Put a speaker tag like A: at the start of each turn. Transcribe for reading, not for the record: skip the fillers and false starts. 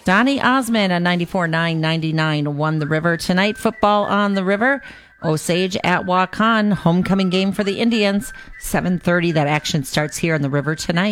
A: Donnie Osmond on 94.9, 99 won the River. Tonight, football on the River. Osage at Waukon, homecoming game for the Indians. 7:30, that action starts here on the River tonight.